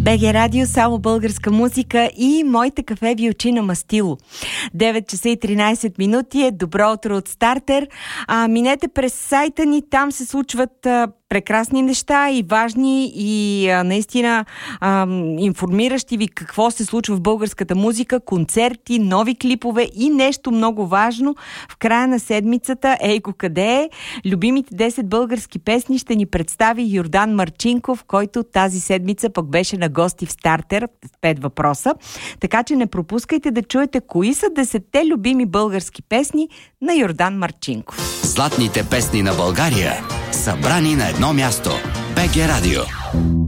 БГ Радио, само българска музика и моите кафеви очи на мастило. 9 часа и 13 минути е добро утро от Стартер. Минете през сайта ни, там се случват прекрасни неща и важни и наистина информиращи ви какво се случва в българската музика, концерти, нови клипове и нещо много важно. В края на седмицата, ейко къде е, любимите 10 български песни ще ни представи Йордан Марчинков, който тази седмица пък беше на гости в Стартер, 5 въпроса. Така че не пропускайте да чуете кои са 10-те любими български песни на Йордан Марчинков. Златните песни на България, събрани на едно място. БГ Радио.